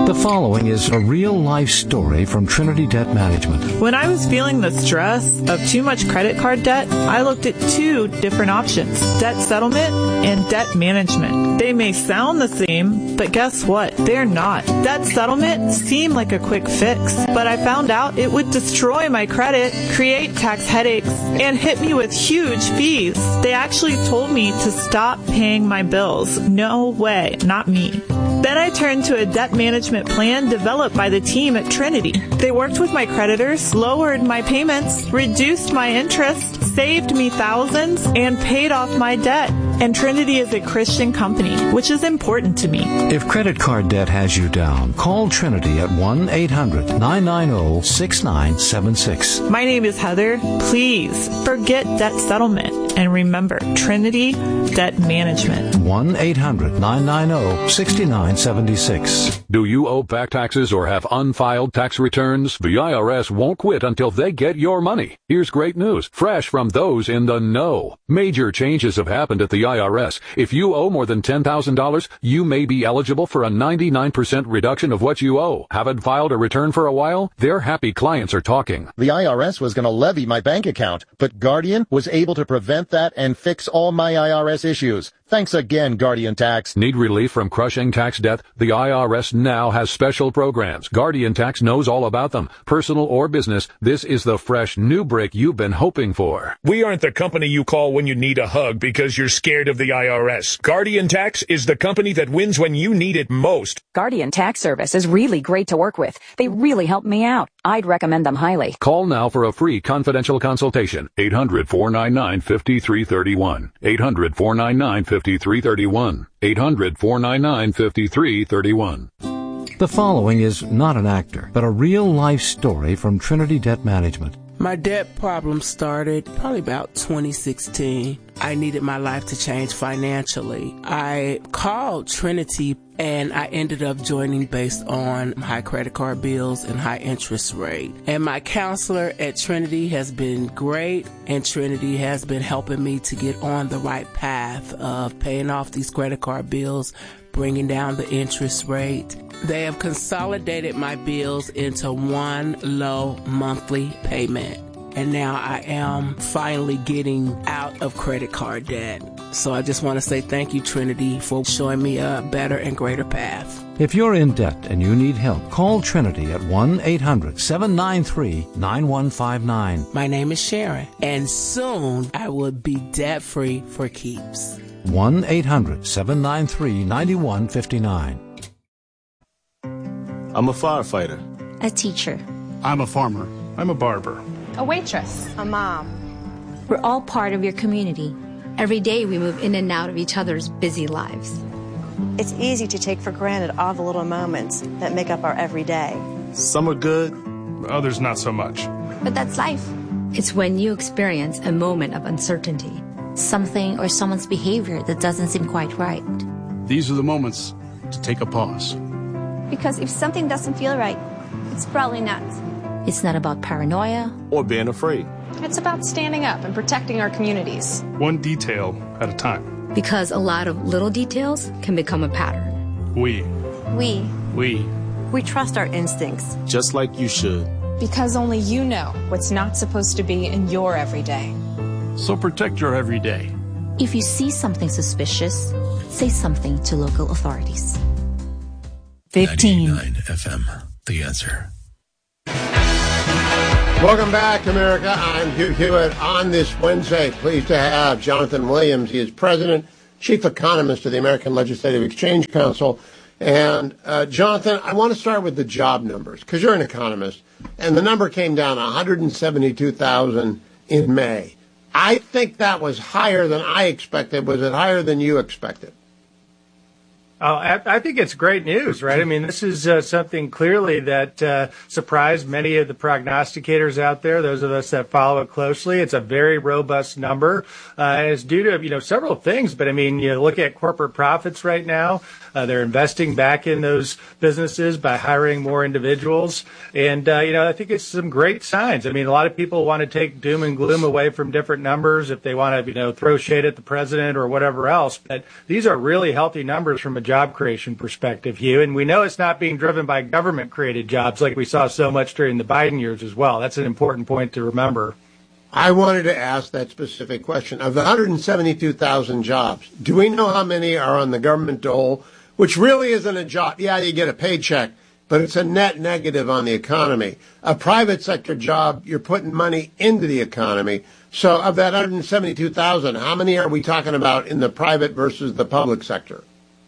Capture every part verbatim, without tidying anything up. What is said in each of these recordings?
The following is a real-life story from Trinity Debt Management. When I was feeling the stress of too much credit card debt, I looked at two different options, debt settlement and debt management. They may sound the same, but guess what? They're not. Debt settlement seemed like a quick fix, but I found out it would destroy my credit, create tax headaches, and hit me with huge fees. They actually told me to stop paying my bills. No way, not me. Then I turned to a debt management plan developed by the team at Trinity. They worked with my creditors, lowered my payments, reduced my interest, saved me thousands, and paid off my debt. And Trinity is a Christian company, which is important to me. If credit card debt has you down, call Trinity at one eight hundred nine nine zero six nine seven six. My name is Heather. Please forget debt settlement and remember Trinity Debt Management. one eight hundred nine nine zero six nine seven six. Do you owe back taxes or have unfiled tax returns? The I R S won't quit until they get your money. Here's great news, fresh from those in the know. Major changes have happened at the I R S. If you owe more than ten thousand dollars, you may be eligible for a ninety-nine percent reduction of what you owe. Haven't filed a return for a while? Their happy clients are talking. The I R S was going to levy my bank account, but Guardian was able to prevent that and fix all my I R S issues. Thanks again, Guardian Tax. Need relief from crushing tax debt? The I R S now has special programs. Guardian Tax knows all about them. Personal or business, this is the fresh new break you've been hoping for. We aren't the company you call when you need a hug because you're scared of the I R S. Guardian Tax is the company that wins when you need it most. Guardian Tax Service is really great to work with. They really helped me out. I'd recommend them highly. Call now for a free confidential consultation. eight hundred four nine nine five three three one. eight hundred four nine nine five three three one. eight hundred four nine nine five three three one. The following is not an actor, but a real-life story from Trinity Debt Management. My debt problem started probably about twenty sixteen. I needed my life to change financially. I called Trinity and I ended up joining based on high credit card bills and high interest rate. And my counselor at Trinity has been great, and Trinity has been helping me to get on the right path of paying off these credit card bills, bringing down the interest rate. They have consolidated my bills into one low monthly payment. And now I am finally getting out of credit card debt. So I just want to say thank you, Trinity, for showing me a better and greater path. If you're in debt and you need help, call Trinity at one eight hundred seven nine three nine one five nine. My name is Sharon, and soon I will be debt-free for keeps. one eight hundred seven nine three nine one five nine. I'm a firefighter. A teacher. I'm a farmer. I'm a barber. A waitress. A mom. We're all part of your community. Every day we move in and out of each other's busy lives. It's easy to take for granted all the little moments that make up our everyday. Some are good, others not so much. But that's life. It's when you experience a moment of uncertainty. Something or someone's behavior that doesn't seem quite right. These are the moments to take a pause. Because if something doesn't feel right, it's probably not. It's not about paranoia or being afraid. It's about standing up and protecting our communities. One detail at a time. Because a lot of little details can become a pattern. We. We. We. We trust our instincts. Just like you should. Because only you know what's not supposed to be in your everyday. So protect your everyday. If you see something suspicious, say something to local authorities. fifteen. ninety-nine F M, The Answer. Welcome back, America. I'm Hugh Hewitt. On this Wednesday, pleased to have Jonathan Williams. He is President, Chief Economist of the American Legislative Exchange Council. And, uh, Jonathan, I want to start with the job numbers, because you're an economist, and the number came down one hundred seventy-two thousand in May. I think that was higher than I expected. Was it higher than you expected? Oh, I, I think it's great news, right? I mean, this is uh, something clearly that uh, surprised many of the prognosticators out there, those of us that follow it closely. It's a very robust number. Uh, and it's due to, you know, several things. But, I mean, you look at corporate profits right now. Uh, they're investing back in those businesses by hiring more individuals. And, uh, you know, I think it's some great signs. I mean, a lot of people want to take doom and gloom away from different numbers if they want to, you know, throw shade at the president or whatever else. But these are really healthy numbers from a job creation perspective, Hugh. And we know it's not being driven by government-created jobs like we saw so much during the Biden years as well. That's an important point to remember. I wanted to ask that specific question. Of the one hundred seventy-two thousand jobs, do we know how many are on the government dole, which really isn't a job? Yeah, you get a paycheck, but it's a net negative on the economy. A private sector job, you're putting money into the economy. So of that one hundred seventy-two thousand, how many are we talking about in the private versus the public sector?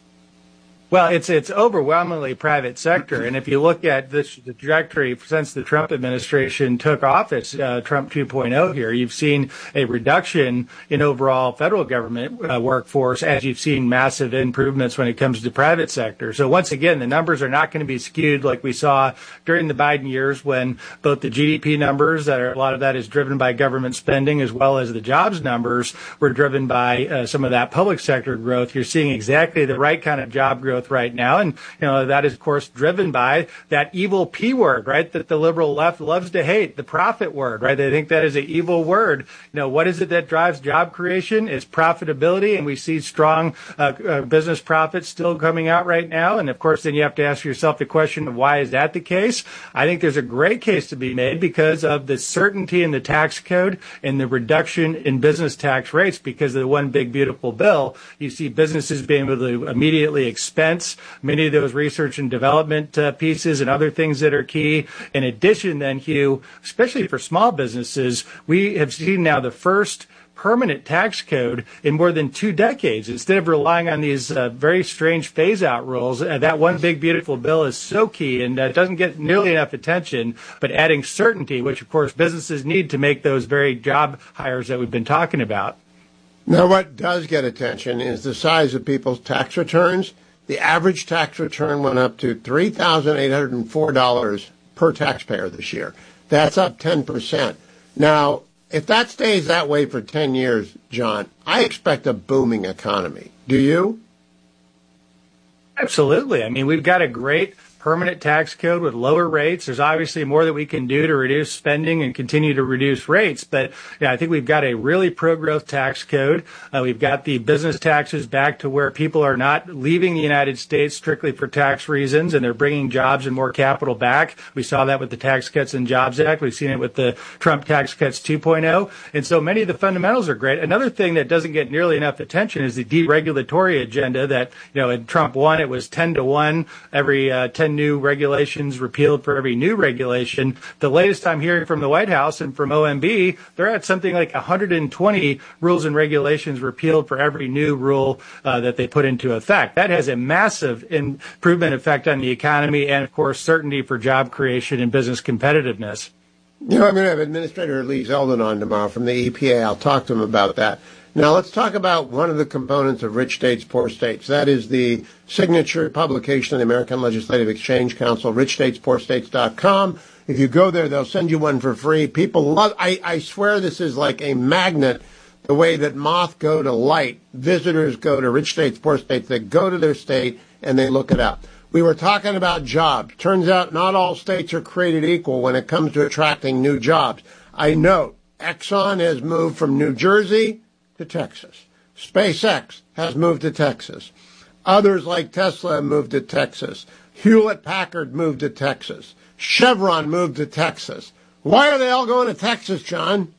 Well, it's it's overwhelmingly private sector, and if you look at this, the trajectory since the Trump administration took office, uh, Trump two point oh here, you've seen a reduction in overall federal government uh, workforce as you've seen massive improvements when it comes to private sector. So once again, the numbers are not going to be skewed like we saw during the Biden years when both the G D P numbers, that are, a lot of that is driven by government spending, as well as the jobs numbers were driven by uh, some of that public sector growth. You're seeing exactly the right kind of job growth right now. And, you know, that is, of course, driven by that evil P word, right, that the liberal left loves to hate, the profit word, right? They think that is an evil word. You know, what is it that drives job creation? It's profitability. And we see strong uh, uh, business profits still coming out right now. And, of course, then you have to ask yourself the question of why is that the case? I think there's a great case to be made because of the certainty in the tax code and the reduction in business tax rates because of the one big beautiful bill. You see businesses being able to immediately expense many of those research and development uh, pieces and other things that are key. In addition, then, Hugh, especially for small businesses, we have seen now the first permanent tax code in more than two decades. Instead of relying on these uh, very strange phase-out rules, uh, that one big beautiful bill is so key and uh, doesn't get nearly enough attention, but adding certainty, which, of course, businesses need to make those very job hires that we've been talking about. Now, what does get attention is the size of people's tax returns. The average tax return went up to three thousand eight hundred four dollars per taxpayer this year. That's up ten percent. Now, if that stays that way for ten years, John, I expect a booming economy. Do you? Absolutely. I mean, we've got a great permanent tax code with lower rates. There's obviously more that we can do to reduce spending and continue to reduce rates. But yeah, I think we've got a really pro-growth tax code. Uh, we've got the business taxes back to where people are not leaving the United States strictly for tax reasons, and they're bringing jobs and more capital back. We saw that with the Tax Cuts and Jobs Act. We've seen it with the Trump Tax Cuts two point oh. And so many of the fundamentals are great. Another thing that doesn't get nearly enough attention is the deregulatory agenda that, you know, in Trump one, it was ten to one, every uh, ten new regulations repealed for every new regulation. The latest I'm hearing from the White House and from O M B, they're at something like one hundred twenty rules and regulations repealed for every new rule uh, that they put into effect. That has a massive improvement effect on the economy and, of course, certainty for job creation and business competitiveness. You know, I'm going to have Administrator Lee Zeldin on tomorrow from the E P A. I'll talk to him about that. Now, let's talk about one of the components of Rich States, Poor States. That is the signature publication of the American Legislative Exchange Council, rich states poor states dot com. If you go there, they'll send you one for free. People love, I, I swear this is like a magnet, the way that moth go to light. Visitors go to Rich States, Poor States. They go to their state and they look it up. We were talking about jobs. Turns out not all states are created equal when it comes to attracting new jobs. I note Exxon has moved from New Jersey to Texas. SpaceX has moved to Texas. Others like Tesla have moved to Texas. Hewlett-Packard moved to Texas. Chevron moved to Texas. Why are they all going to Texas, John?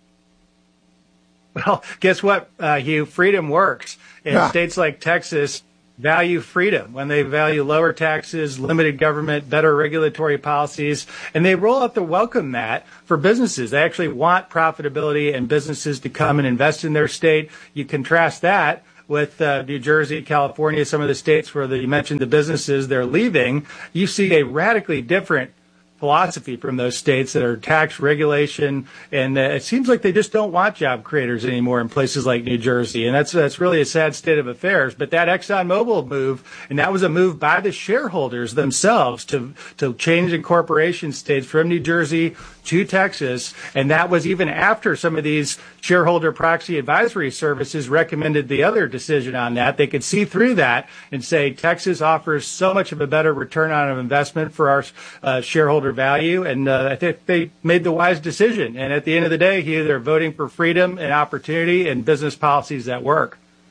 Well, guess what, uh, Hugh? Freedom works. In Yeah. states like Texas, value freedom when they value lower taxes, limited government, better regulatory policies, and they roll out the welcome mat for businesses. They actually want profitability and businesses to come and invest in their state. You contrast that with uh, New Jersey, California, some of the states where the, you mentioned the businesses they're leaving. You see a radically different philosophy from those states that are tax regulation, and uh, it seems like they just don't want job creators anymore in places like New Jersey, and that's that's really a sad state of affairs. But that ExxonMobil move, and that was a move by the shareholders themselves to to change incorporation states from New Jersey to Texas, and that was even after some of these shareholder proxy advisory services recommended the other decision on that. They could see through that and say Texas offers so much of a better return on investment for our uh, shareholder value, and uh, I think they made the wise decision. And at the end of the day, Hugh, they're voting for freedom and opportunity and business policies that work.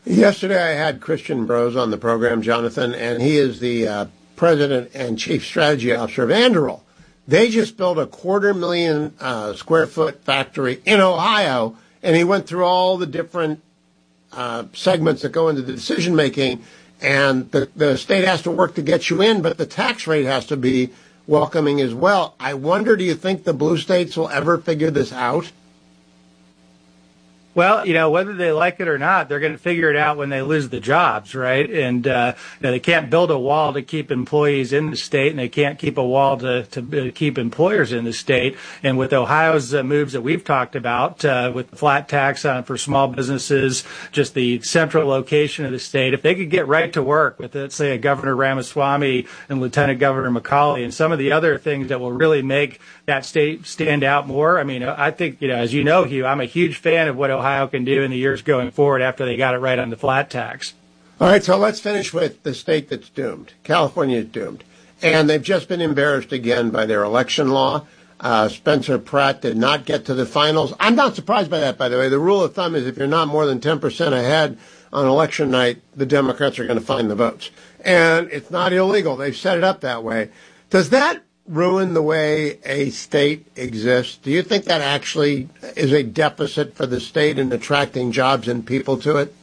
Yesterday I had Christian Brose on the program, Jonathan, and he is the uh, president and chief strategy officer of Anduril. They just built a quarter million uh, square foot factory in Ohio, and he went through all the different uh, segments that go into the decision making, and the, the state has to work to get you in, but the tax rate has to be welcoming as well. I wonder, do you think the blue states will ever figure this out? Well, you know, whether they like it or not, they're going to figure it out when they lose the jobs, right? And uh, you know, they can't build a wall to keep employees in the state, and they can't keep a wall to, to uh, keep employers in the state. And with Ohio's uh, moves that we've talked about, uh, with the flat tax on for small businesses, just the central location of the state, if they could get right to work with, let's say, a Governor Ramaswamy and Lieutenant Governor McCauley and some of the other things that will really make that state stand out more. I mean, I think, you know, as you know, Hugh, I'm a huge fan of what Ohio Ohio can do in the years going forward after they got it right on the flat tax. All right, so let's finish with the state that's doomed. California is doomed. And they've just been embarrassed again by their election law. Uh, Spencer Pratt did not get to the finals. I'm not surprised by that, by the way. The rule of thumb is if you're not more than ten percent ahead on election night, the Democrats are going to find the votes. And it's not illegal. They've set it up that way. Does that ruin the way a state exists? Do you think that actually is a deficit for the state in attracting jobs and people to it?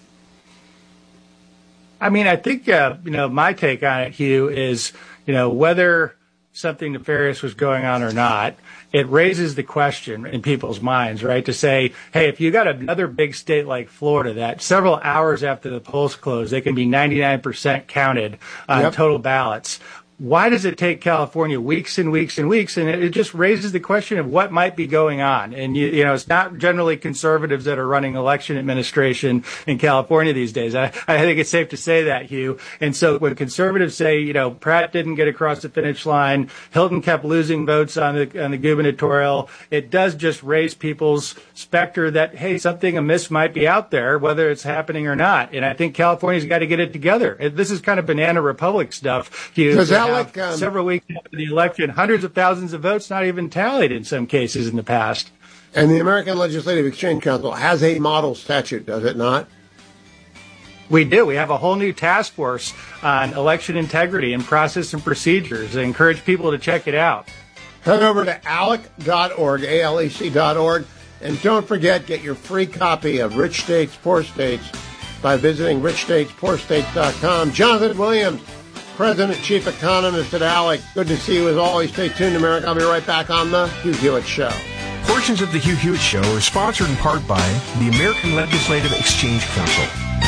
I mean, I think, uh, you know, my take on it, Hugh, is, you know, whether something nefarious was going on or not, it raises the question in people's minds, right, to say, hey, if you got another big state like Florida that several hours after the polls close, they can be ninety-nine percent counted on yep. total ballots. Why does it take California weeks and weeks and weeks? And it just raises the question of what might be going on. And, you, you know, it's not generally conservatives that are running election administration in California these days. I, I think it's safe to say that, Hugh. And so when conservatives say, you know, Pratt didn't get across the finish line, Hilton kept losing votes on the, on the gubernatorial, it does just raise people's specter that, hey, something amiss might be out there, whether it's happening or not. And I think California's got to get it together. This is kind of banana republic stuff, Hugh. Like, um, several weeks after the election, hundreds of thousands of votes not even tallied in some cases in the past. And the American Legislative Exchange Council has a model statute, does it not? We do. We have a whole new task force on election integrity and process and procedures. I encourage people to check it out. Head over to alec dot org, A L E C dot org, and don't forget, get your free copy of Rich States, Poor States by visiting rich states poor states dot com. Jonathan Williams, President, Chief Economist at ALEC. Good to see you as always. Stay tuned, America. I'll be right back on the Hugh Hewitt Show. Portions of the Hugh Hewitt Show are sponsored in part by the American Legislative Exchange Council.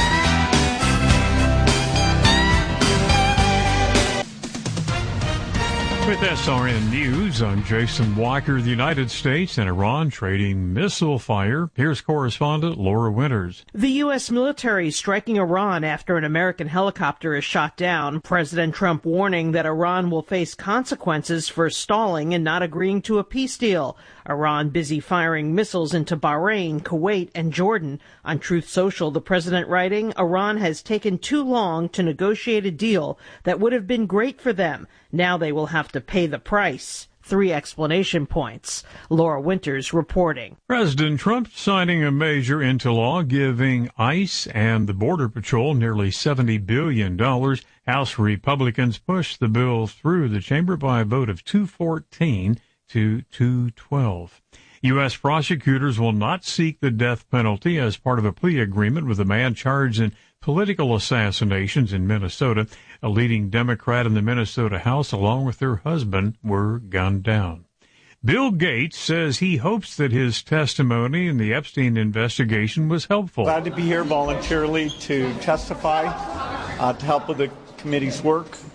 With S R N News, I'm Jason Walker. The United States and Iran trading missile fire. Here's correspondent Laura Winters. The U S military striking Iran after an American helicopter is shot down. President Trump warning that Iran will face consequences for stalling and not agreeing to a peace deal. Iran busy firing missiles into Bahrain, Kuwait, and Jordan. On Truth Social, the president writing, Iran has taken too long to negotiate a deal that would have been great for them. Now they will have to pay the price. Three explanation points. Laura Winters reporting. President Trump signing a measure into law giving ICE and the Border Patrol nearly seventy billion dollars. House Republicans pushed the bill through the chamber by a vote of two fourteen to two twelve. U S prosecutors will not seek the death penalty as part of a plea agreement with a man charged in political assassinations in Minnesota. A leading Democrat in the Minnesota House, along with her husband, were gunned down. Bill Gates says he hopes that his testimony in the Epstein investigation was helpful. Glad to be here voluntarily to testify, uh, to help with the committee's work.